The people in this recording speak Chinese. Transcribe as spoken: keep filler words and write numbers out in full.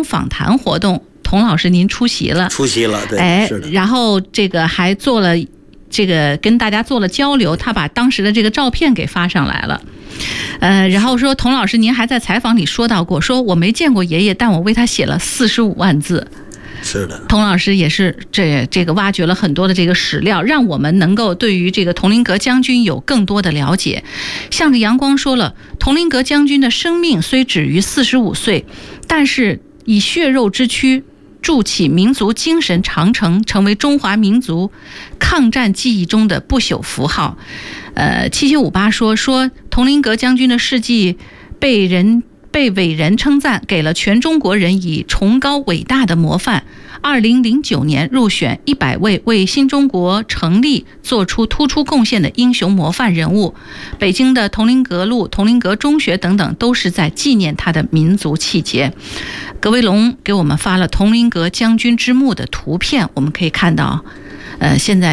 访谈活动，童老师您出席了， 出席了，对， 哎， 是的。 然后这个还做了这个跟大家做了交流，他把当时的这个照片给发上来了。呃，然后说童老师您还在采访里说到过，说我没见过爷爷，但我为他写了四十五万字。 是的， 童老师也是这这个挖掘了很多的这个史料，让我们能够对于这个佟麟阁将军有更多的了解。向着阳光说了，佟麟阁将军的生命虽止于四十五岁，但是以血肉之躯筑起民族精神长城，成为中华民族抗战记忆中的不朽符号。呃，七七五八说说佟麟阁将军的事迹被人被伟人称赞，给了全中国人以崇高伟大的模范。二零零九年入选一百位为新中国成立做出突出贡献的英雄模范人物。北京的佟麟阁路、佟麟阁中学等等，都是在纪念他的民族气节。葛维龙给我们发了佟麟阁将军之墓的图片，我们可以看到，呃，现在